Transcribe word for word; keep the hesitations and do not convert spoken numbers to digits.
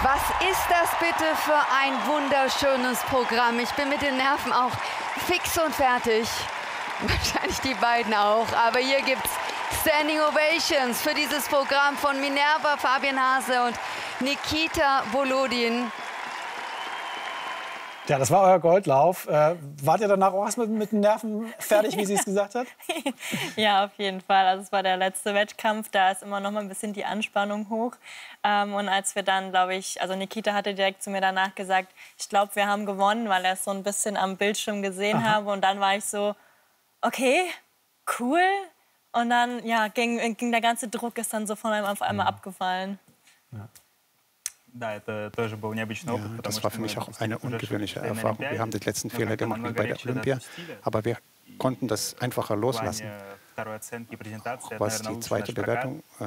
Was ist das bitte für ein wunderschönes Programm? Ich bin mit den Nerven auch fix und fertig. Wahrscheinlich die beiden auch. Aber hier gibt es Standing Ovations für dieses Programm von Minerva Fabian Hase und Nikita Volodin. Ja, das war euer Goldlauf. Äh, wart ihr danach auch erst mit, mit den Nerven fertig, wie sie es gesagt hat? Ja, auf jeden Fall. Also es war der letzte Wettkampf, da ist immer noch mal ein bisschen die Anspannung hoch. Ähm, und als wir dann, glaube ich, also Nikita hatte direkt zu mir danach gesagt, ich glaube, wir haben gewonnen, weil er es so ein bisschen am Bildschirm gesehen Aha. habe. Und dann war ich so, okay, cool. Und dann ja, ging, ging der ganze Druck ist dann so von einem auf einmal mhm. abgefallen. Ja. Ja, das war für mich auch eine ungewöhnliche Erfahrung. Wir haben die letzten Fehler gemacht wie bei der Olympia, aber wir konnten das einfacher loslassen. Auch was die zweite Bewertung